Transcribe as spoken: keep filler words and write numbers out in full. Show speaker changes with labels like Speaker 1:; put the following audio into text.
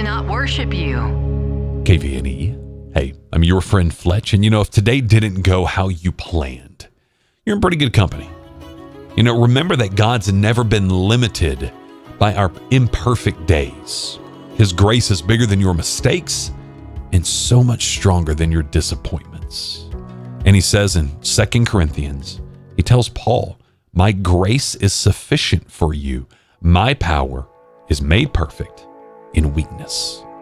Speaker 1: to not worship you.
Speaker 2: K V N E. Hey, I'm your friend Fletch, and you know, if today didn't go how you planned, you're in pretty good company. You know, remember that God's never been limited by our imperfect days. His grace is bigger than your mistakes and so much stronger than your disappointments. And he says in Second Corinthians, he tells Paul, my grace is sufficient for you. My power is made perfect in weakness.